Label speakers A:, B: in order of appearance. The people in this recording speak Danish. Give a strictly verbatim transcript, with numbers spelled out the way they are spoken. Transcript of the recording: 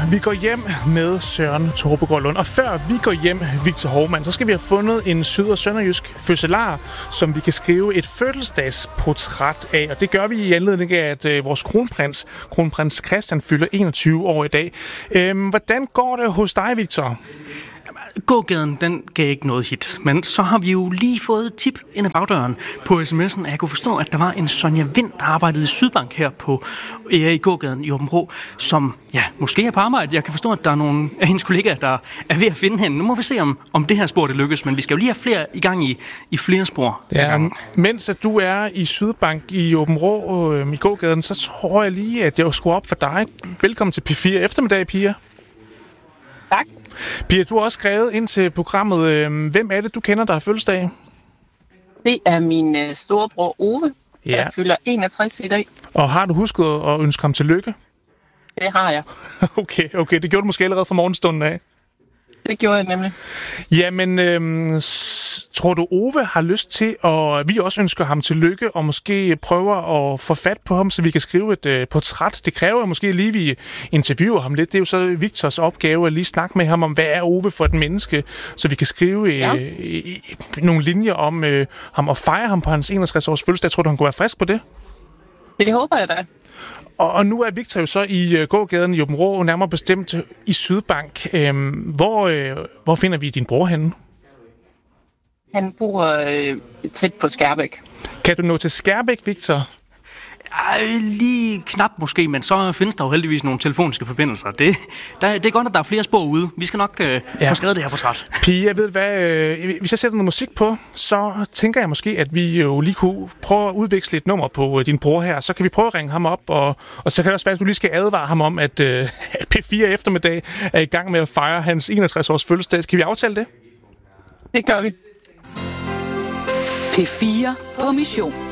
A: Vi går hjem med Søren Torpegaard Lund. Og før vi går hjem, Victor Hovmand, så skal vi have fundet en syd- og sønderjysk fødselar, som vi kan skrive et fødselsdagsportræt af. Og det gør vi i anledning af, at øh, vores kronprins, kronprins Christian, fylder enogtyve år i dag. Øhm, hvordan går det hos dig, Victor?
B: Gågaden, den gav ikke noget hit, men så har vi jo lige fået et tip ind ad bagdøren på sms'en, at jeg kunne forstå, at der var en Sonja Vind, der arbejdede i Sydbank her på, ja, i Gågaden i Aabenraa, som ja, måske er på arbejde. Jeg kan forstå, at der er nogle af hendes kollegaer, der er ved at finde hende. Nu må vi se, om, om det her spor det lykkes, men vi skal jo lige have flere i gang i, i flere spor.
A: Ja, mens at du er i Sydbank i Aabenraa øh, i Gågaden, så tror jeg lige, at jeg skulle op for dig. Velkommen til P fire eftermiddag, Pia.
C: Tak.
A: Pia, du har også skrevet ind til programmet. Hvem er det, du kender, der har fødselsdag?
C: Det er min øh, storebror Ove,
A: ja.
C: der fylder enogtres i dag.
A: Og har du husket at ønske ham tillykke?
C: Det har jeg.
A: Okay, okay. Det gjorde du måske allerede fra morgenstunden af.
C: Det gjorde jeg nemlig.
A: Jamen, øhm, s- tror du, Ove har lyst til, og vi også ønsker ham tillykke, og måske prøver at få fat på ham, så vi kan skrive et øh, portræt? Det kræver måske lige, vi interviewer ham lidt. Det er jo så Victors opgave at lige snakke med ham om, hvad er Ove for et menneske, så vi kan skrive øh, ja. øh, nogle linjer om øh, ham og fejre ham på hans enogtres års fødselsdag. Tror du, han kunne være frisk på det?
C: Det håber jeg da.
A: Og, og nu er Victor jo så i uh, gågaden i Aabenraa, nærmere bestemt i Sydbank. Øhm, hvor, øh, hvor finder vi din bror henne?
C: Han bor øh, tæt på Skærbæk.
A: Kan du nå til Skærbæk, Victor?
B: Ej, lige knap måske, men så findes der jo heldigvis nogle telefoniske forbindelser. Det, der, det er godt, at der er flere spor ude. Vi skal nok øh, ja. få skrevet det her portræt.
A: Pia, jeg ved hvad, øh, hvis jeg sætter noget musik på, så tænker jeg måske, at vi jo lige kunne prøve at udveksle et nummer på øh, din bror her. Så kan vi prøve at ringe ham op, og, og så kan det også være, at du lige skal advare ham om, at, øh, at P fire eftermiddag er i gang med at fejre hans enogtres års fødselsdag. Kan vi aftale det?
C: Det gør vi.
D: P fire på mission.